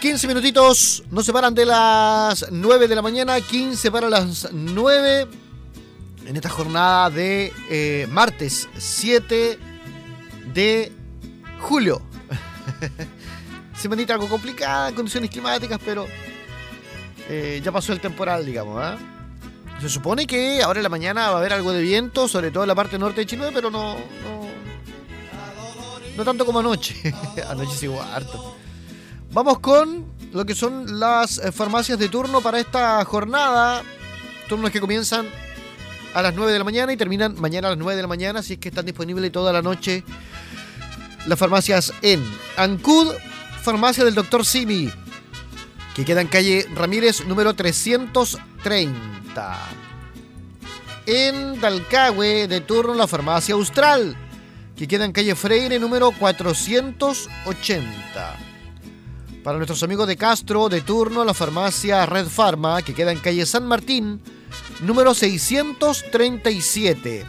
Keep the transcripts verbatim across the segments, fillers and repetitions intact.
quince minutitos nos separan de las nueve de la mañana, quince para las nueve en esta jornada de eh, martes siete de julio. Semanita algo complicada, condiciones climáticas, pero eh, ya pasó el temporal, digamos, ¿eh? Se supone que ahora en la mañana va a haber algo de viento, sobre todo en la parte norte de Chile, pero no, no, no tanto como anoche. Anoche sí hubo harto. Vamos con lo que son las farmacias de turno para esta jornada. Turnos que comienzan a las nueve de la mañana y terminan mañana a las nueve de la mañana, así es que están disponibles toda la noche las farmacias en Ancud, farmacia del doctor Simi, que queda en calle Ramírez número trescientos treinta. En Dalcahue, de turno la farmacia Austral, que queda en calle Freire número cuatrocientos ochenta. Para nuestros amigos de Castro, de turno la farmacia Red Pharma, que queda en calle San Martín número seiscientos treinta y siete.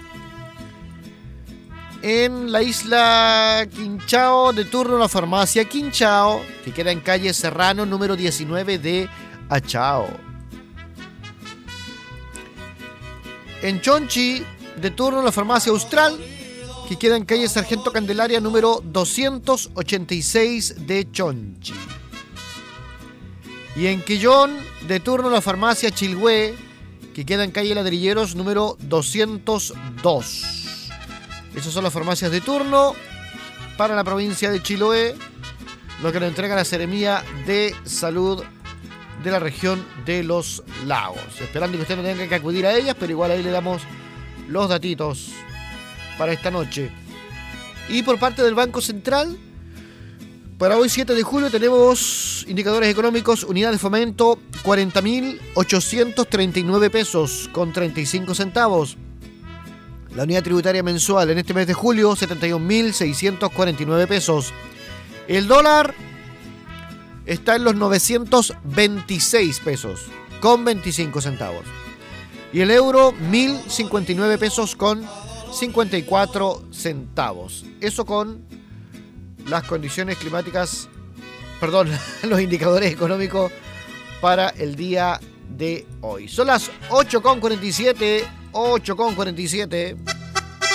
En la isla Quinchao, de turno la farmacia Quinchao, que queda en calle Serrano número diecinueve de Achao. En Chonchi, de turno la farmacia Austral, que queda en calle Sargento Candelaria número doscientos ochenta y seis de Chonchi. Y en Quillón, de turno la farmacia Chilhue, que queda en calle Ladrilleros número doscientos dos. Esas son las farmacias de turno para la provincia de Chiloé, lo que nos entrega la Seremía de Salud de la región de los Lagos. Esperando que usted no tenga que acudir a ellas, pero igual ahí le damos los datitos para esta noche. Y por parte del Banco Central, para hoy siete de julio tenemos indicadores económicos: unidad de fomento cuarenta mil ochocientos treinta y nueve pesos con treinta y cinco centavos. La unidad tributaria mensual en este mes de julio, setenta y un mil seiscientos cuarenta y nueve pesos. El dólar está en los novecientos veintiséis pesos con veinticinco centavos. Y el euro, mil cincuenta y nueve pesos con cincuenta y cuatro centavos. Eso con las condiciones climáticas, perdón, los indicadores económicos para el día de hoy. Son las ocho con cuarenta y siete, ocho con cuarenta y siete.